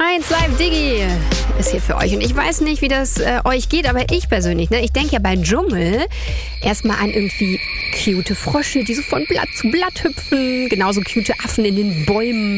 1 Live Diggi ist hier für euch. Und ich weiß nicht, wie das euch geht, aber ich persönlich, ich denke ja bei Dschungel erstmal an irgendwie cute Frösche, die so von Blatt zu Blatt hüpfen. Genauso cute Affen in den Bäumen.